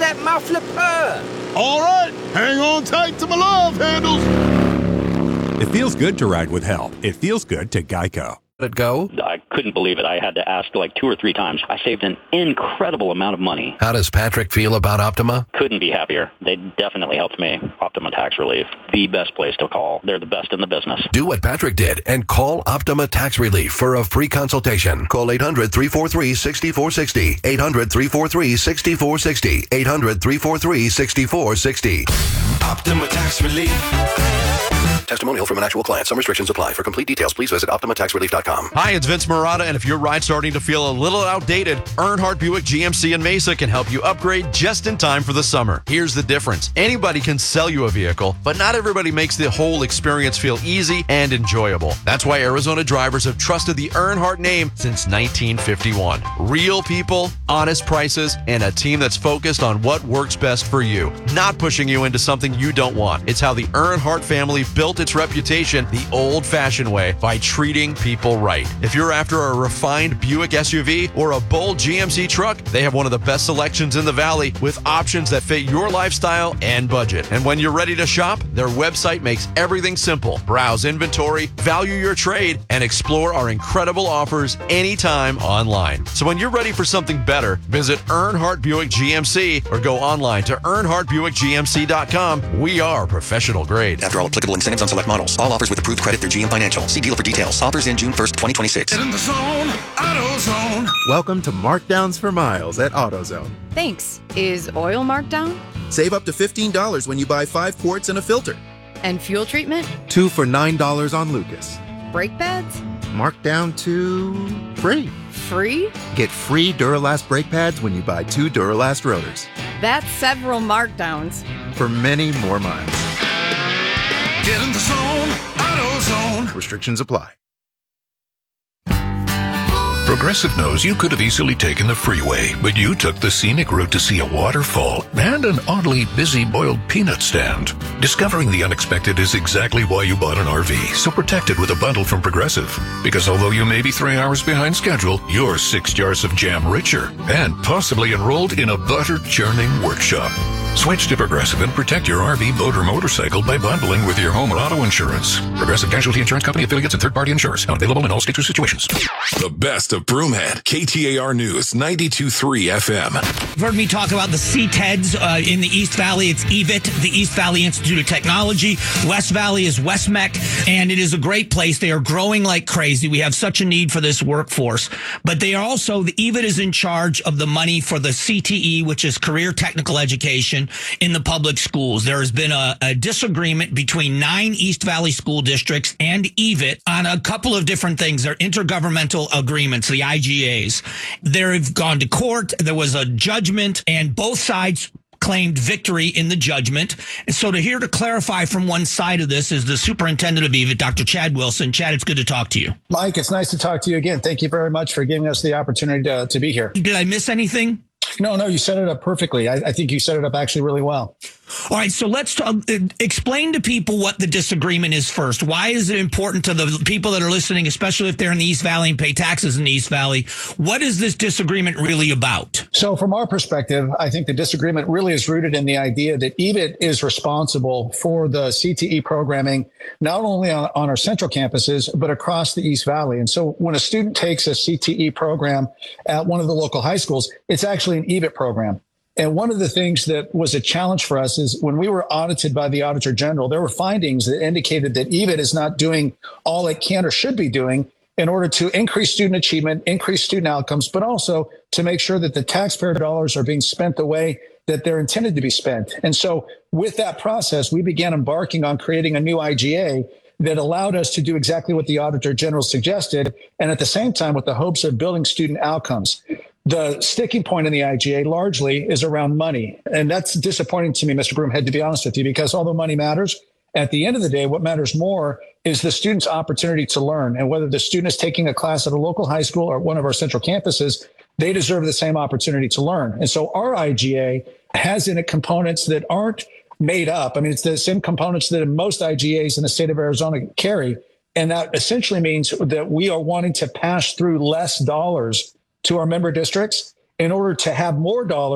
at my flipper. All right, hang on tight to my love handles. It feels good to ride with help. It feels good to Geico. Let it go? I couldn't believe it. I had to ask like 2 or 3 times. I saved an incredible amount of money. How does Patrick feel about Optima? Couldn't be happier. They definitely helped me. Optima Tax Relief, the best place to call. They're the best in the business. Do what Patrick did and call Optima Tax Relief for a free consultation. Call 800-343-6460. 800-343-6460. 800-343-6460. Optima Tax Relief. Testimonial from an actual client. Some restrictions apply. For complete details, please visit OptimaTaxRelief.com. Hi, it's Vince Marotta, and if your ride's starting to feel a little outdated, Earnhardt Buick GMC in Mesa can help you upgrade just in time for the summer. Here's the difference. Anybody can sell you a vehicle, but not everybody makes the whole experience feel easy and enjoyable. That's why Arizona drivers have trusted the Earnhardt name since 1951. Real people, honest prices, and a team that's focused on what works best for you, not pushing you into something you don't want. It's how the Earnhardt family built its reputation the old-fashioned way, by treating people right. If you're after a refined Buick SUV or a bold GMC truck, they have one of the best selections in the Valley with options that fit your lifestyle and budget. And when you're ready to shop, their website makes everything simple. Browse inventory, value your trade, and explore our incredible offers anytime online. So when you're ready for something better, visit Earnhardt Buick GMC or go online to EarnhardtBuickGMC.com. We are professional grade. After all applicable incentives on select models. All offers with approved credit through GM Financial. See dealer for details. Offers in June 1st, 2026. Get in the zone, AutoZone. Welcome to Markdowns for Miles at AutoZone. Thanks. Is oil marked down? Save up to $15 when you buy 5 quarts and a filter. And fuel treatment? 2 for $9 on Lucas. Brake pads? Marked down to free. Free? Get free Duralast brake pads when you buy 2 Duralast rotors. That's several markdowns. For many more miles. Get in the zone, AutoZone. Restrictions apply. Progressive knows you could have easily taken the freeway, but you took the scenic route to see a waterfall and an oddly busy boiled peanut stand. Discovering the unexpected is exactly why you bought an RV, so protect it with a bundle from Progressive. Because although you may be 3 hours behind schedule, you're 6 jars of jam richer and possibly enrolled in a butter churning workshop. Switch to Progressive and protect your RV, boat, or motorcycle by bundling with your home and auto insurance. Progressive Casualty Insurance Company, affiliates, and third-party insurers. Not available in all states or situations. The best of Broomhead. KTAR News, 92.3 FM. You've heard me talk about the CTEDs in the East Valley. It's EVIT, the East Valley Institute of Technology. West Valley is WestMech, and it is a great place. They are growing like crazy. We have such a need for this workforce. But they are also, the EVIT is in charge of the money for the CTE, which is Career Technical Education, in the public schools. There has been a disagreement between 9 East Valley school districts and EVIT on a couple of different things. They're intergovernmental agreements, the IGAs. They've gone to court. There was a judgment, and both sides claimed victory in the judgment. And so to clarify from one side of this is the superintendent of EVIT, Dr. Chad Wilson. Chad, it's good to talk to you. Mike, it's nice to talk to you again. Thank you very much for giving us the opportunity to be here. Did I miss anything? No, you set it up perfectly. I think you set it up actually really well. All right, so let's explain to people what the disagreement is first. Why is it important to the people that are listening, especially if they're in the East Valley and pay taxes in the East Valley? What is this disagreement really about? So from our perspective, I think the disagreement really is rooted in the idea that EVIT is responsible for the CTE programming, not only on our central campuses, but across the East Valley. And so when a student takes a CTE program at one of the local high schools, it's actually an EVIT program. And one of the things that was a challenge for us is when we were audited by the Auditor General, there were findings that indicated that EVIT is not doing all it can or should be doing in order to increase student achievement, increase student outcomes, but also to make sure that the taxpayer dollars are being spent the way that they're intended to be spent. And so with that process, we began embarking on creating a new IGA that allowed us to do exactly what the Auditor General suggested, and at the same time with the hopes of building student outcomes. The sticking point in the IGA largely is around money. And that's disappointing to me, Mr. Broomhead, to be honest with you, because although money matters, at the end of the day, what matters more is the student's opportunity to learn. And whether the student is taking a class at a local high school or one of our central campuses, they deserve the same opportunity to learn. And so our IGA has in it components that aren't made up. I mean, it's the same components that most IGAs in the state of Arizona carry. And that essentially means that we are wanting to pass through less dollars to our member districts in order to have more dollars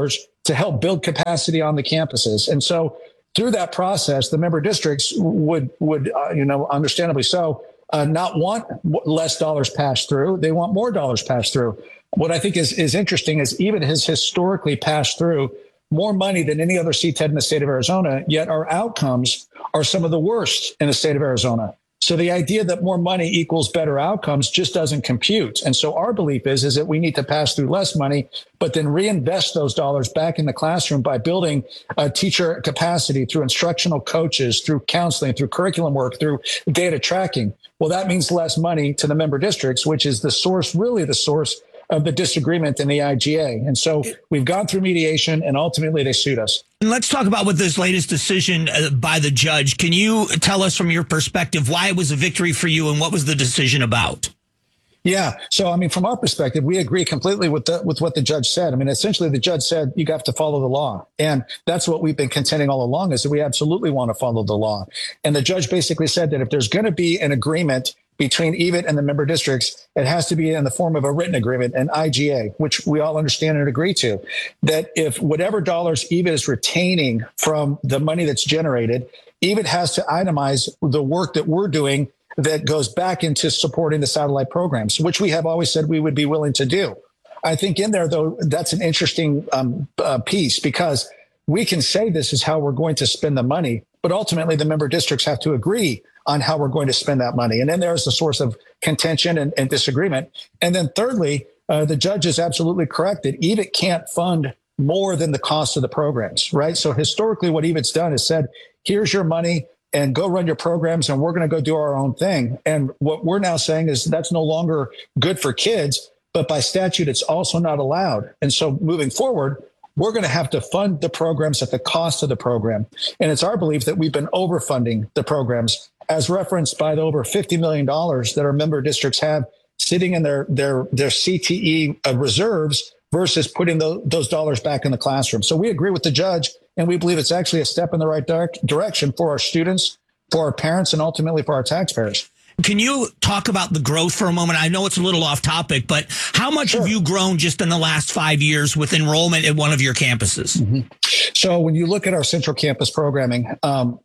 to help build capacity on the campuses. And so through that process, the member districts would understandably so, not want less dollars passed through. They want more dollars passed through. What I think is interesting is EVIT has historically passed through more money than any other CTED in the state of Arizona, yet our outcomes are some of the worst in the state of Arizona. So the idea that more money equals better outcomes just doesn't compute. And so our belief is that we need to pass through less money, but then reinvest those dollars back in the classroom by building teacher capacity through instructional coaches, through counseling, through curriculum work, through data tracking. Well, that means less money to the member districts, which is the source of the disagreement in the IGA. And so we've gone through mediation and ultimately they sued us. And let's talk about what this latest decision by the judge. Can you tell us from your perspective why it was a victory for you and what was the decision about? Yeah. So, I mean, from our perspective, we agree completely with what the judge said. I mean, essentially, the judge said you have to follow the law. And that's what we've been contending all along, is that we absolutely want to follow the law. And the judge basically said that if there's going to be an agreement between EVIT and the member districts, it has to be in the form of a written agreement, an IGA, which we all understand and agree to, that if whatever dollars EVIT is retaining from the money that's generated, EVIT has to itemize the work that we're doing that goes back into supporting the satellite programs, which we have always said we would be willing to do. I think in there, though, that's an interesting piece, because we can say this is how we're going to spend the money, but ultimately the member districts have to agree on how we're going to spend that money. And then there's the source of contention and disagreement. And then thirdly, the judge is absolutely correct that EVIT can't fund more than the cost of the programs, right? So historically, what EVIT's done is said, here's your money and go run your programs, and we're going to go do our own thing. And what we're now saying is that's no longer good for kids, but by statute, it's also not allowed. And so moving forward, we're going to have to fund the programs at the cost of the program. And it's our belief that we've been overfunding the programs, as referenced by the over $50 million that our member districts have sitting in their CTE reserves versus putting those dollars back in the classroom. So we agree with the judge, and we believe it's actually a step in the right direction for our students, for our parents, and ultimately for our taxpayers. Can you talk about the growth for a moment? I know it's a little off topic, but how much have you grown just in the last 5 years with enrollment at one of your campuses? Mm-hmm. So when you look at our central campus programming,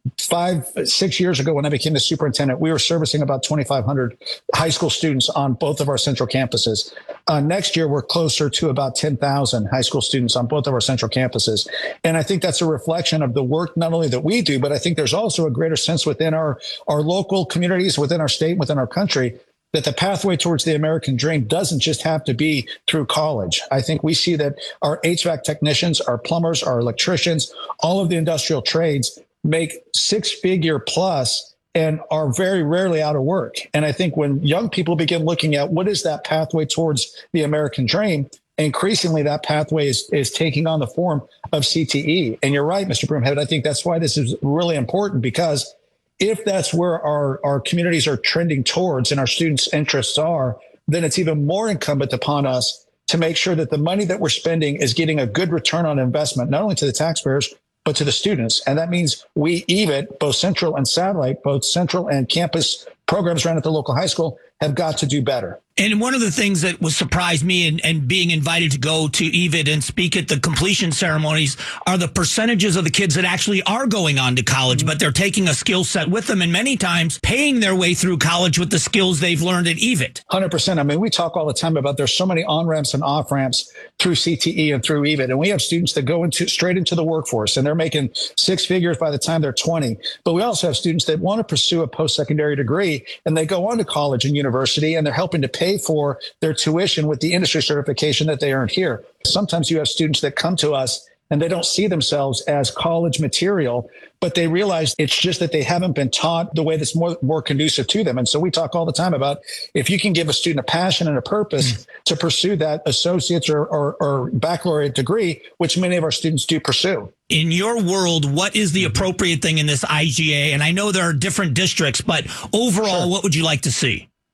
5-6 years ago when I became the superintendent, we were servicing about 2,500 high school students on both of our central campuses. Next year, we're closer to about 10,000 high school students on both of our central campuses. And I think that's a reflection of the work not only that we do, but I think there's also a greater sense within our local communities, within our state, within our country, that the pathway towards the American dream doesn't just have to be through college. I think we see that our HVAC technicians, our plumbers, our electricians, all of the industrial trades make six-figure plus and are very rarely out of work. And I think when young people begin looking at what is that pathway towards the American dream, increasingly that pathway is taking on the form of CTE. And you're right, Mr. Broomhead. I think that's why this is really important, because if that's where our communities are trending towards and our students' interests are, then it's even more incumbent upon us to make sure that the money that we're spending is getting a good return on investment, not only to the taxpayers, but to the students. And that means we EVIT, both central and satellite, both central and campus programs run at the local high school, have got to do better. And one of the things that was surprised me and being invited to go to EVIT and speak at the completion ceremonies are the percentages of the kids that actually are going on to college, but they're taking a skill set with them and many times paying their way through college with the skills they've learned at EVIT. 100%. I mean, we talk all the time about there's so many on-ramps and off-ramps through CTE and through EVIT. And we have students that go straight into the workforce and they're making six figures by the time they're 20. But we also have students that want to pursue a post-secondary degree and they go on to college and university and they're helping to pay for their tuition with the industry certification that they earned here. Sometimes you have students that come to us and they don't see themselves as college material, but they realize it's just that they haven't been taught the way that's more conducive to them. And so we talk all the time about if you can give a student a passion and a purpose to pursue that associate's or baccalaureate degree, which many of our students do pursue. In your world, what is the appropriate thing in this IGA? And I know there are different districts, but overall, what would you like to see?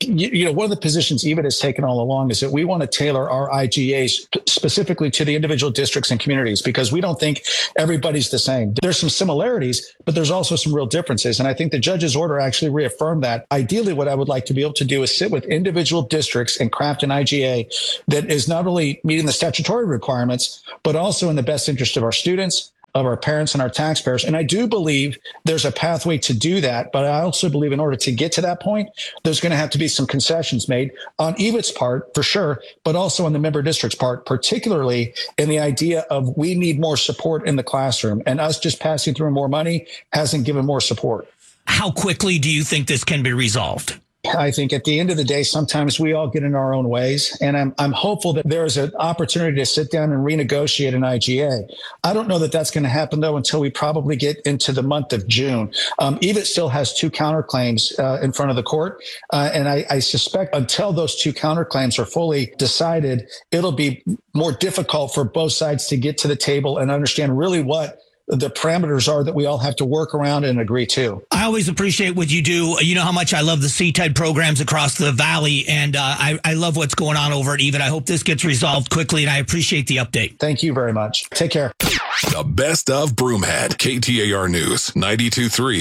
one of the positions EVIT has taken all along is that we want to tailor our IGAs specifically to the individual districts and communities, because we don't think everybody's the same. There's some similarities, but there's also some real differences. And I think the judge's order actually reaffirmed that. Ideally, what I would like to be able to do is sit with individual districts and craft an IGA that is not only meeting the statutory requirements, but also in the best interest of our students, of our parents and our taxpayers. And I do believe there's a pathway to do that. But I also believe in order to get to that point, there's going to have to be some concessions made on EVIT's part, for sure, but also on the member district's part, particularly in the idea of we need more support in the classroom. And us just passing through more money hasn't given more support. How quickly do you think this can be resolved? I think at the end of the day, sometimes we all get in our own ways, and I'm hopeful that there is an opportunity to sit down and renegotiate an IGA. I don't know that that's going to happen, though, until we probably get into the month of June. EVIT still has 2 counterclaims in front of the court, and I suspect until those 2 counterclaims are fully decided, it'll be more difficult for both sides to get to the table and understand really what the parameters are that we all have to work around and agree to. I always appreciate what you do. You know how much I love the CTED programs across the valley, and I love what's going on over at EVIT. I hope this gets resolved quickly, and I appreciate the update. Thank you very much. Take care. The best of Broomhead, KTAR News, 92.3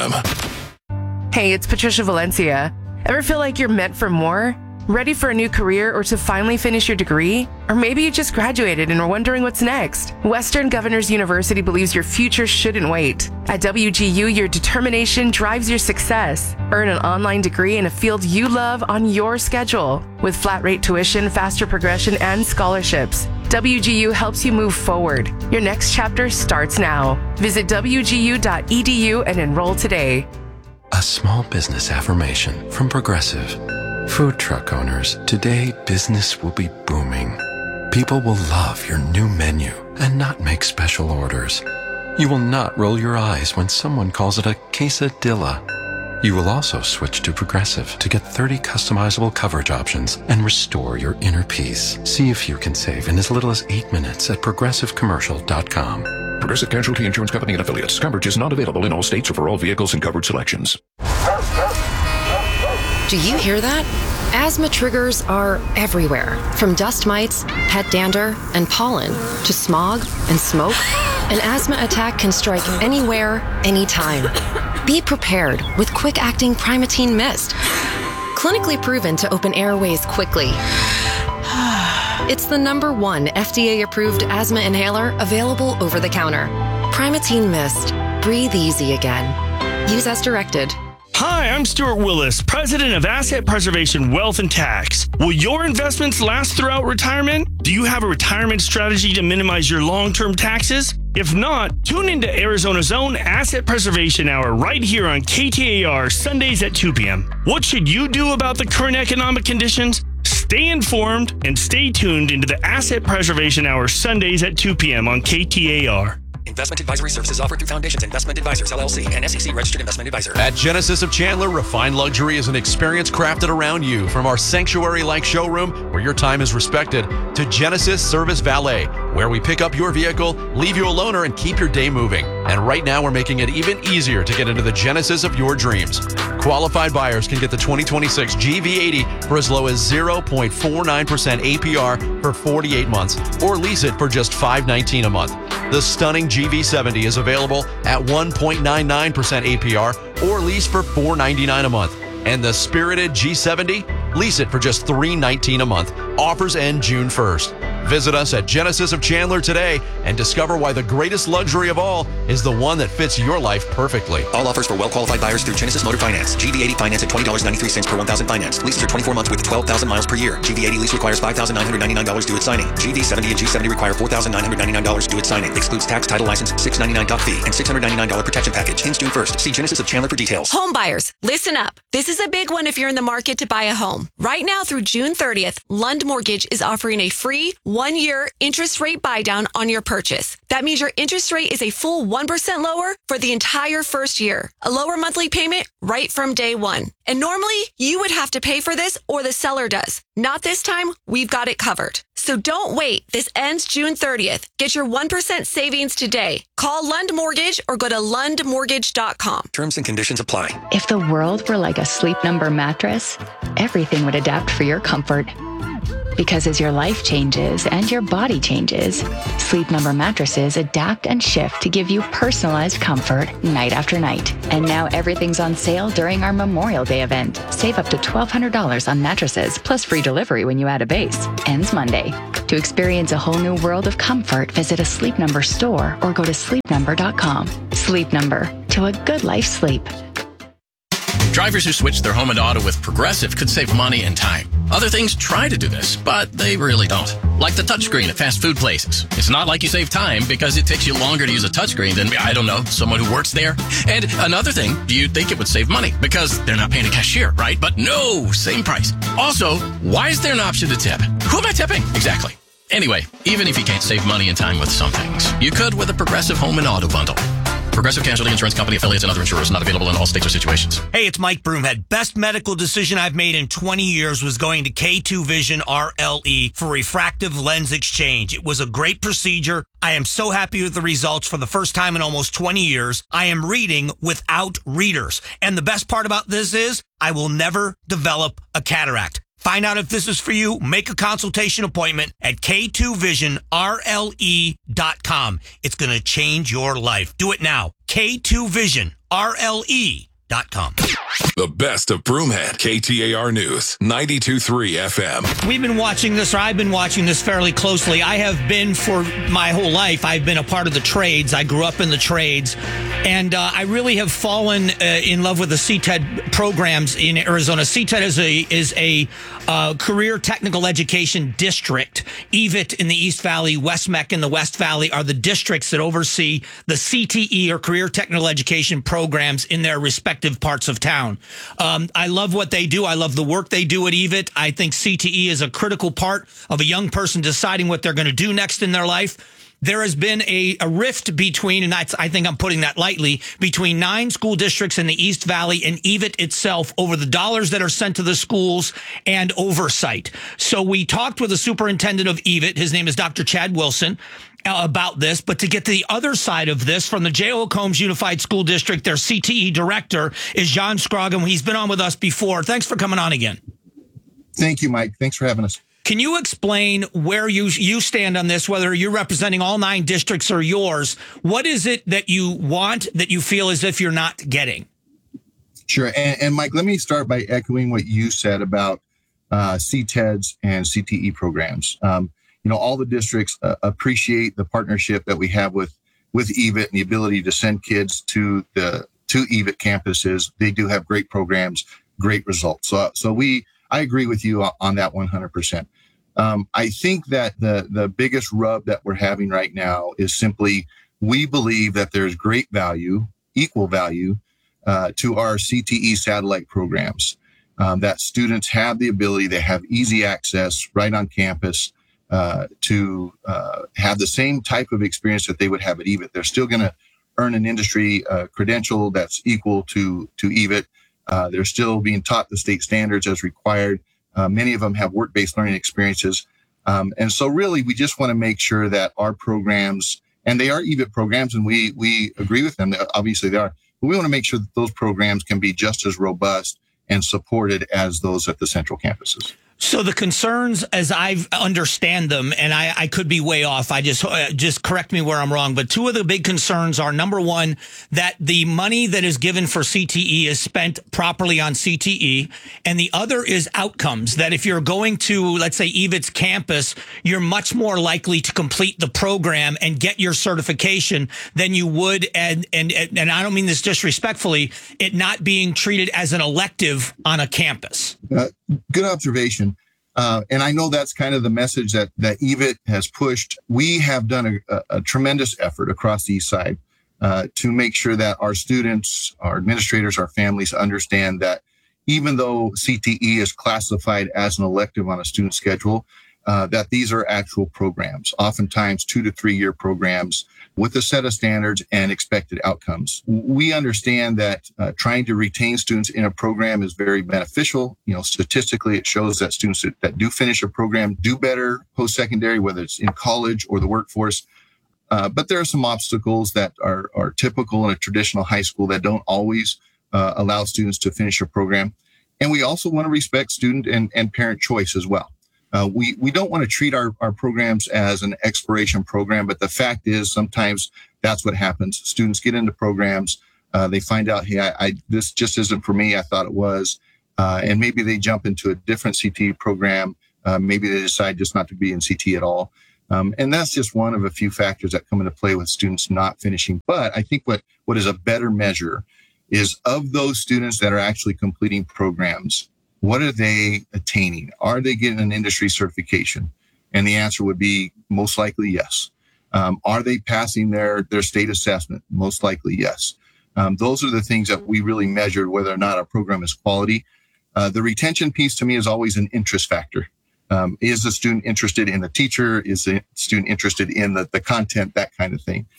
FM. Hey, it's Patricia Valencia. Ever feel like you're meant for more? Ready for a new career or to finally finish your degree? Or maybe you just graduated and are wondering what's next. Western Governors University believes your future shouldn't wait. At WGU, your determination drives your success. Earn an online degree in a field you love on your schedule. With flat rate tuition, faster progression, and scholarships, WGU helps you move forward. Your next chapter starts now. Visit WGU.edu and enroll today. A small business affirmation from Progressive. Food truck owners, today business will be booming. People will love your new menu and not make special orders. You will not roll your eyes when someone calls it a quesadilla. You will also switch to Progressive to get 30 customizable coverage options and restore your inner peace. See if you can save in as little as 8 minutes at progressivecommercial.com. Progressive Casualty Insurance Company and Affiliates. Coverage is not available in all states or for all vehicles and coverage selections. Do you hear that? Asthma triggers are everywhere, from dust mites, pet dander, and pollen, to smog and smoke. An asthma attack can strike anywhere, anytime. Be prepared with quick-acting Primatene Mist. Clinically proven to open airways quickly. It's the #1 FDA-approved asthma inhaler available over the counter. Primatene Mist. Breathe easy again. Use as directed. Hi, I'm Stuart Willis, president of Asset Preservation Wealth and Tax. Will your investments last throughout retirement? Do you have a retirement strategy to minimize your long-term taxes? If not, tune into Arizona's own Asset Preservation Hour right here on KTAR Sundays at 2 p.m. What should you do about the current economic conditions? Stay informed and stay tuned into the Asset Preservation Hour Sundays at 2 p.m. on KTAR. Investment advisory services offered through Foundations Investment Advisors, LLC, and SEC Registered Investment Advisor. At Genesis of Chandler, refined luxury is an experience crafted around you. From our sanctuary-like showroom, where your time is respected, to Genesis Service Valet, where we pick up your vehicle, leave you a loaner, and keep your day moving. And right now, we're making it even easier to get into the Genesis of your dreams. Qualified buyers can get the 2026 GV80 for as low as 0.49% APR for 48 months, or lease it for just $519 a month. The stunning GV70 is available at 1.99% APR or lease for $499 a month. And the spirited G70, lease it for just $319 a month. Offers end June 1st. Visit us at Genesis of Chandler today and discover why the greatest luxury of all is the one that fits your life perfectly. All offers for well-qualified buyers through Genesis Motor Finance. GV80 finance at $20.93 per 1,000 finance. Leases are 24 months with 12,000 miles per year. GV80 lease requires $5,999 due at signing. GV70 and G70 require $4,999 due at signing. Excludes tax, title, license, $699 doc fee, and $699 protection package. Ends June 1st. See Genesis of Chandler for details. Home buyers, listen up. This is a big one if you're in the market to buy a home. Right now through June 30th, Lund Mortgage is offering a free 1-year interest rate buydown on your purchase. That means your interest rate is a full 1% lower for the entire first year. A lower monthly payment right from day one. And normally, you would have to pay for this or the seller does. Not this time, we've got it covered. So don't wait. This ends June 30th. Get your 1% savings today. Call Lund Mortgage or go to lundmortgage.com. Terms and conditions apply. If the world were like a Sleep Number mattress, everything would adapt for your comfort. Because as your life changes and your body changes, Sleep Number mattresses adapt and shift to give you personalized comfort night after night. And now everything's on sale during our Memorial Day event. Save up to $1,200 on mattresses, plus free delivery when you add a base. Ends Monday. To experience a whole new world of comfort, visit a Sleep Number store or go to sleepnumber.com. Sleep Number. To a good life sleep. Drivers who switch their home and auto with Progressive could save money and time. Other things try to do this, but they really don't. Like the touchscreen at fast food places. It's not like you save time because it takes you longer to use a touchscreen than, I don't know, someone who works there. And another thing, you'd think it would save money because they're not paying a cashier, right? But no, same price. Also, why is there an option to tip? Who am I tipping? Exactly. Anyway, even if you can't save money and time with some things, you could with a Progressive home and auto bundle. Progressive Casualty Insurance Company, affiliates, and other insurers not available in all states or situations. Hey, it's Mike Broomhead. Best medical decision I've made in 20 years was going to K2 Vision RLE for refractive lens exchange. It was a great procedure. I am so happy with the results for the first time in almost 20 years. I am reading without readers. And the best part about this is I will never develop a cataract. Find out if this is for you. Make a consultation appointment at K2VisionRLE.com. It's going to change your life. Do it now. K2VisionRLE.com. The best of Broomhead, KTAR News, 92.3 FM. We've been watching this, or I've been watching this fairly closely. I have been for my whole life. I've been a part of the trades. I grew up in the trades. And I really have fallen in love with the CTED programs in Arizona. CTED is a career technical education district. EVIT in the East Valley, West MEC in the West Valley are the districts that oversee the CTE or career technical education programs in their respective parts of town. I love what they do. I love the work they do at EVIT. I think CTE is a critical part of a young person deciding what they're going to do next in their life. There has been a rift between, and I think I'm putting that lightly, between 9 school districts in the East Valley and EVIT itself over the dollars that are sent to the schools and oversight. So we talked with the superintendent of EVIT. His name is Dr. Chad Wilson. About this, but to get to the other side of this, from the J.O. Combs Unified School District, their CTE director is John Scroggin. He's been on with us before. Thanks for coming on again. Thank you, Mike. Thanks for having us. Can you explain where you stand on this, whether you're representing all 9 districts or yours? What is it that you want that you feel as if you're not getting? Sure. And Mike, let me start by echoing what you said about CTEDs and CTE programs. All the districts appreciate the partnership that we have with EVIT and the ability to send kids to EVIT campuses. They do have great programs, great results. So I agree with you on that 100%. I think that the biggest rub that we're having right now is simply we believe that there's great value, equal value, to our CTE satellite programs, that students have the ability, they have easy access right on campus, to have the same type of experience that they would have at EVIT. They're still going to earn an industry credential that's equal to EVIT. They're still being taught the state standards as required. Many of them have work-based learning experiences. And so really, we just want to make sure that our programs, and they are EVIT programs, and we agree with them. Obviously, they are. But we want to make sure that those programs can be just as robust and supported as those at the central campuses. So the concerns, as I understand them, and I could be way off, I just correct me where I'm wrong, but 2 of the big concerns are, number one, that the money that is given for CTE is spent properly on CTE, and the other is outcomes, that if you're going to, let's say, EVIT's campus, you're much more likely to complete the program and get your certification than you would, and I don't mean this disrespectfully, it not being treated as an elective on a campus. Good observation. And I know that's kind of the message that EVIT has pushed. We have done a tremendous effort across the East Side to make sure that our students, our administrators, our families understand that even though CTE is classified as an elective on a student schedule, that these are actual programs, oftentimes 2 to 3 year programs with a set of standards and expected outcomes. We understand that trying to retain students in a program is very beneficial. Statistically, it shows that students that do finish a program do better post-secondary, whether it's in college or the workforce. But there are some obstacles that are typical in a traditional high school that don't always allow students to finish a program. And we also want to respect student and parent choice as well. We don't want to treat our programs as an expiration program, but the fact is sometimes that's what happens. Students get into programs, they find out, hey, this just isn't for me. I thought it was. And maybe they jump into a different CTE program. Maybe they decide just not to be in CTE at all. And that's just one of a few factors that come into play with students not finishing. But I think what is a better measure is of those students that are actually completing programs, what are they attaining? Are they getting an industry certification? And the answer would be most likely yes. Are they passing their state assessment? Most likely yes. Those are the things that we really measured whether or not a program is quality. The retention piece to me is always an interest factor. Is the student interested in the teacher? Is the student interested in the content, that kind of thing?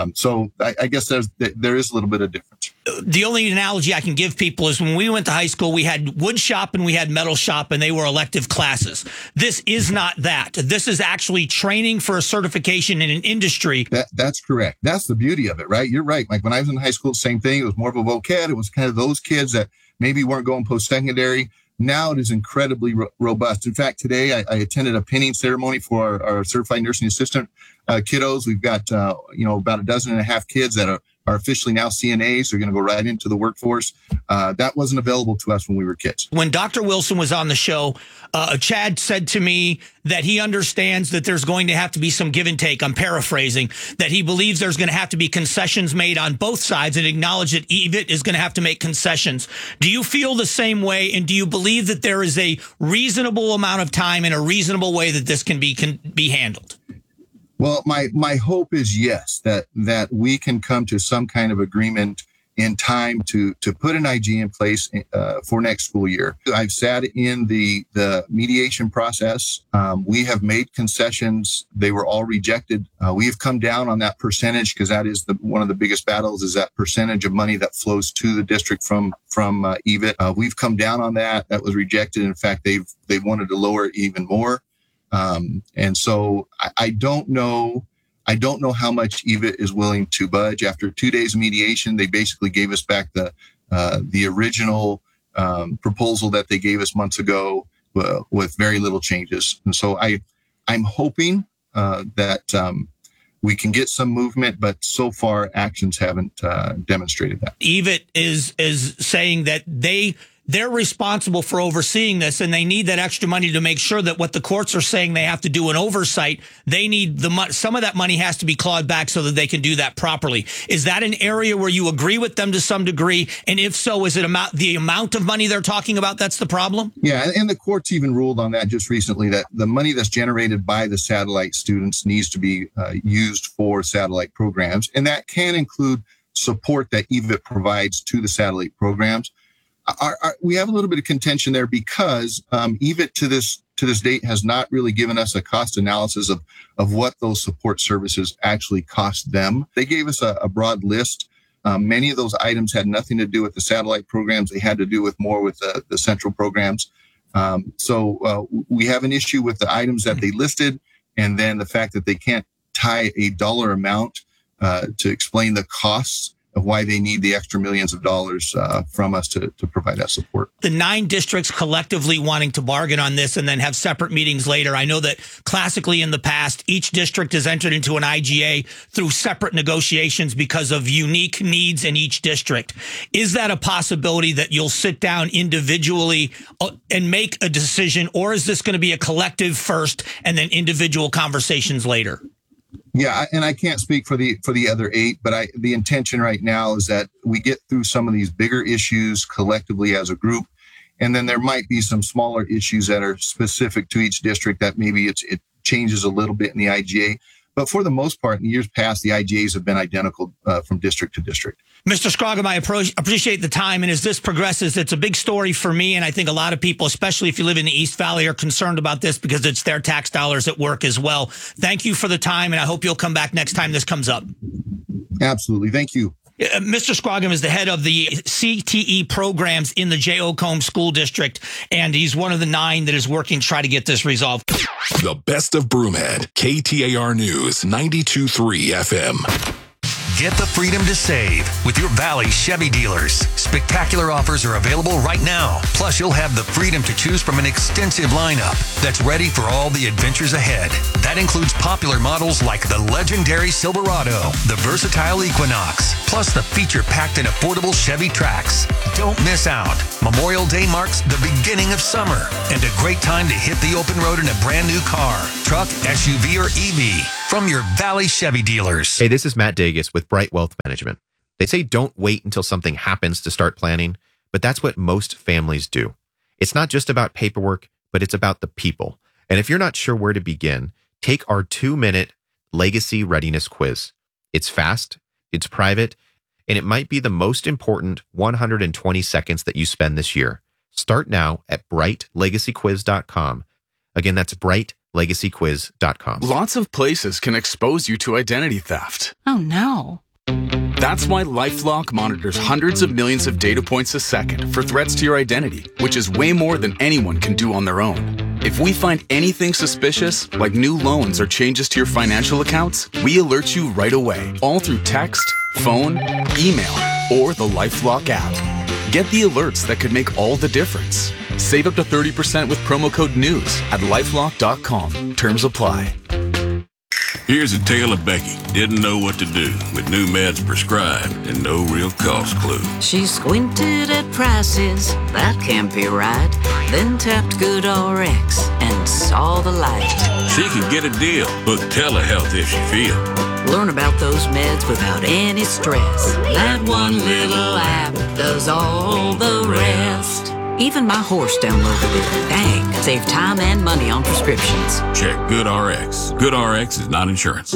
So I guess there is a little bit of difference. The only analogy I can give people is when we went to high school, we had wood shop and we had metal shop, and they were elective classes. This is not that. This is actually training for a certification in an industry. That's correct. That's the beauty of it, right? You're right. Like when I was in high school, same thing. It was more of a voc ed. It was kind of those kids that maybe weren't going post-secondary. Now it is incredibly robust. In fact, today I attended a pinning ceremony for our certified nursing assistant kiddos. We've got about a dozen and a half kids that are officially now CNAs. They're going to go right into the workforce. That wasn't available to us when we were kids. When Dr. Wilson was on the show, Chad said to me that he understands that there's going to have to be some give and take. I'm paraphrasing, that he believes there's going to have to be concessions made on both sides, and acknowledge that EVIT is going to have to make concessions. Do you feel the same way? And do you believe that there is a reasonable amount of time and a reasonable way that this can be handled? Well, my hope is yes, that we can come to some kind of agreement in time to put an IG in place for next school year. I've sat in the mediation process. We have made concessions. They were all rejected. We've come down on that percentage because that is one of the biggest battles, is that percentage of money that flows to the district from EVIT. We've come down on that. That was rejected. In fact, they've wanted to lower it even more. And so I don't know how much EVIT is willing to budge. After 2 days of mediation, they basically gave us back the original proposal that they gave us months ago with very little changes. And so I'm hoping that we can get some movement, but so far actions haven't demonstrated that. EVIT is saying that they're responsible for overseeing this, and they need that extra money to make sure that what the courts are saying they have to do an oversight. They need some of that money has to be clawed back so that they can do that properly. Is that an area where you agree with them to some degree? And if so, is it the amount of money they're talking about that's the problem? Yeah, and the courts even ruled on that just recently, that the money that's generated by the satellite students needs to be used for satellite programs, and that can include support that EVIT provides to the satellite programs. We have a little bit of contention there because EVIT to this date has not really given us a cost analysis of what those support services actually cost them. They gave us a broad list. Many of those items had nothing to do with the satellite programs. They had to do with more with the central programs. So we have an issue with the items that they listed, and then the fact that they can't tie a dollar amount to explain the costs of why they need the extra millions of dollars from us to provide that support. The 9 districts collectively wanting to bargain on this and then have separate meetings later. I know that classically in the past, each district has entered into an IGA through separate negotiations because of unique needs in each district. Is that a possibility that you'll sit down individually and make a decision, or is this going to be a collective first and then individual conversations later? Yeah, and I can't speak for the other 8, but the intention right now is that we get through some of these bigger issues collectively as a group, and then there might be some smaller issues that are specific to each district that maybe it changes a little bit in the IGA. But for the most part, in years past, the IGAs have been identical from district to district. Mr. Scroggum, I appreciate the time. And as this progresses, it's a big story for me. And I think a lot of people, especially if you live in the East Valley, are concerned about this because it's their tax dollars at work as well. Thank you for the time. And I hope you'll come back next time this comes up. Absolutely. Thank you. Mr. Scroggum is the head of the CTE programs in the J.O. Combs School District, and he's one of the 9 that is working to try to get this resolved. The best of Broomhead, KTAR News 92.3 FM. Get the freedom to save with your Valley Chevy dealers. Spectacular offers are available right now. Plus, you'll have the freedom to choose from an extensive lineup that's ready for all the adventures ahead. That includes popular models like the legendary Silverado, the versatile Equinox, plus the feature-packed and affordable Chevy Trax. Don't miss out. Memorial Day marks the beginning of summer and a great time to hit the open road in a brand new car, truck, SUV, or EV from your Valley Chevy dealers. Hey, this is Matt Dagus with Bright Wealth Management. They say don't wait until something happens to start planning, but that's what most families do. It's not just about paperwork, but it's about the people. And if you're not sure where to begin, take our 2-minute Legacy Readiness Quiz. It's fast, it's private, and it might be the most important 120 seconds that you spend this year. Start now at brightlegacyquiz.com. Again, that's brightlegacyquiz.com. Lots of places can expose you to identity theft. Oh, no. That's why LifeLock monitors hundreds of millions of data points a second for threats to your identity, which is way more than anyone can do on their own. If we find anything suspicious, like new loans or changes to your financial accounts, we alert you right away, all through text, phone, email, or the LifeLock app. Get the alerts that could make all the difference. Save up to 30% with promo code NEWS at LifeLock.com. Terms apply. Here's a tale of Becky. Didn't know what to do with new meds prescribed and no real cost clue. She squinted at prices, that can't be right. Then tapped GoodRx and saw the light. She can get a deal. Book telehealth if she feels. Learn about those meds without any stress. That one little app does all the rest. Even my horse downloaded it. Dang, save time and money on prescriptions. Check GoodRx. GoodRx is not insurance.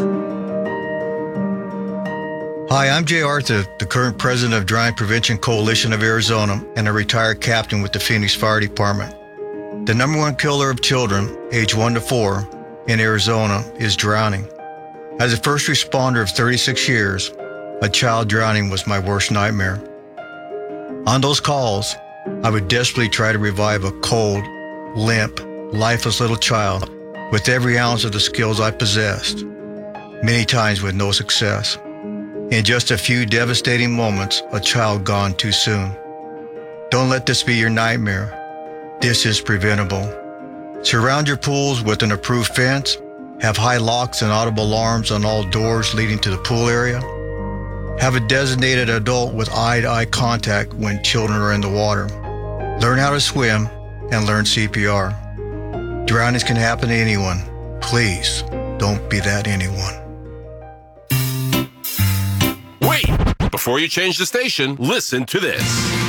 Hi, I'm Jay Arthur, the current president of Drowning Prevention Coalition of Arizona and a retired captain with the Phoenix Fire Department. The number 1 killer of children, age 1 to 4, in Arizona is drowning. As a first responder of 36 years, a child drowning was my worst nightmare. On those calls, I would desperately try to revive a cold, limp, lifeless little child with every ounce of the skills I possessed, many times with no success. In just a few devastating moments, a child gone too soon. Don't let this be your nightmare. This is preventable. Surround your pools with an approved fence, have high locks and audible alarms on all doors leading to the pool area. Have a designated adult with eye-to-eye contact when children are in the water. Learn how to swim and learn CPR. Drownings can happen to anyone. Please, don't be that anyone. Wait! Before you change the station, listen to this.